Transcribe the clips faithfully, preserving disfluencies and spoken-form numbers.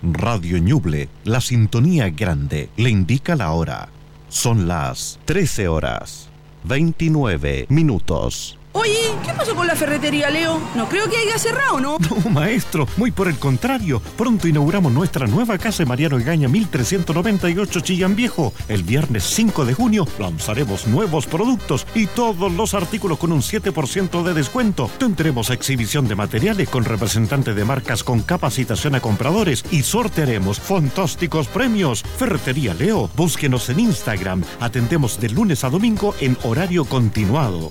Radio Ñuble, la sintonía grande, le indica la hora. Son las trece horas, veintinueve minutos. Oye, ¿qué pasó con la ferretería, Leo? No creo que haya cerrado, ¿no? No, maestro, muy por el contrario. Pronto inauguramos nuestra nueva casa en Mariano Egaña mil trescientos noventa y ocho Chillán Viejo. El viernes cinco de junio lanzaremos nuevos productos y todos los artículos con un siete por ciento de descuento. Tendremos exhibición de materiales con representantes de marcas con capacitación a compradores y sortearemos fantásticos premios. Ferretería Leo, búsquenos en Instagram. Atendemos de lunes a domingo en horario continuado.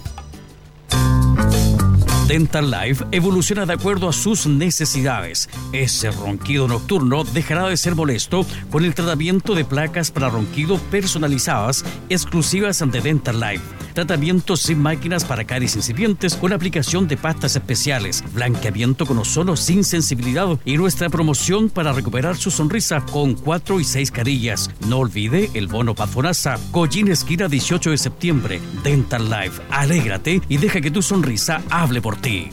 Dental Life evoluciona de acuerdo a sus necesidades. Ese ronquido nocturno dejará de ser molesto con el tratamiento de placas para ronquido personalizadas exclusivas de Dental Life. Tratamientos sin máquinas para caries incipientes con aplicación de pastas especiales, blanqueamiento con ozono sin sensibilidad y nuestra promoción para recuperar su sonrisa con cuatro y seis carillas. No olvide el bono Paz FONASA, Collín esquina dieciocho de septiembre. Dental Life, alégrate y deja que tu sonrisa hable por ti.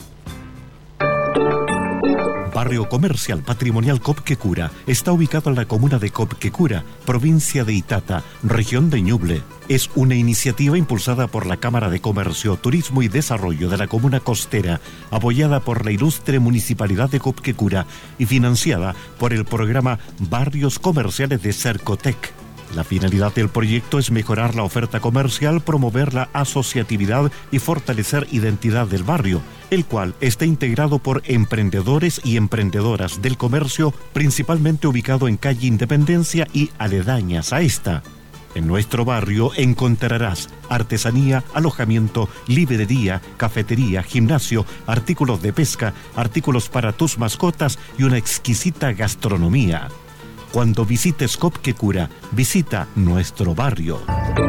Barrio Comercial Patrimonial Copquecura está ubicado en la comuna de Copquecura, provincia de Itata, región de Ñuble. Es una iniciativa impulsada por la Cámara de Comercio, Turismo y Desarrollo de la Comuna Costera, apoyada por la ilustre Municipalidad de Copquecura y financiada por el programa Barrios Comerciales de Cercotec. La finalidad del proyecto es mejorar la oferta comercial, promover la asociatividad y fortalecer identidad del barrio, el cual está integrado por emprendedores y emprendedoras del comercio, principalmente ubicado en calle Independencia y aledañas a esta. En nuestro barrio encontrarás artesanía, alojamiento, librería, cafetería, gimnasio, artículos de pesca, artículos para tus mascotas y una exquisita gastronomía. Cuando visites Copquecura, visita nuestro barrio.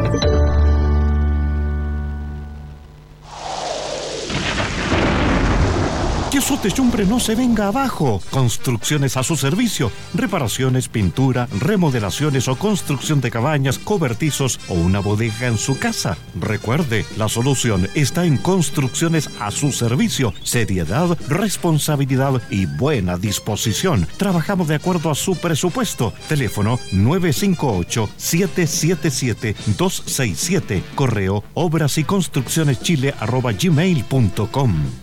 Que su techumbre no se venga abajo. Construcciones a su servicio. Reparaciones, pintura, remodelaciones o construcción de cabañas, cobertizos o una bodega en su casa. Recuerde, la solución está en Construcciones a su servicio. Seriedad, responsabilidad y buena disposición. Trabajamos de acuerdo a su presupuesto. Teléfono nueve cinco ocho, siete siete siete, dos seis siete. Correo obras y construcciones chile arroba gmail punto com.